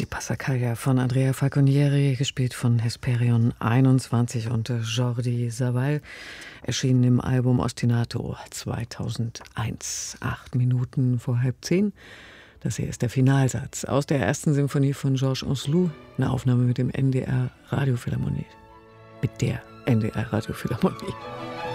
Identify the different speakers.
Speaker 1: Passacaglia von Andrea Falconieri, gespielt von Hesperion 21 und Jordi Savall, erschienen im Album Ostinato 2001, 8 Minuten vor 9:30. Das hier ist der Finalsatz aus der ersten Symphonie von Georges Ancelou, eine Aufnahme mit dem NDR Radiophilharmonie. Mit der NDR Radiophilharmonie.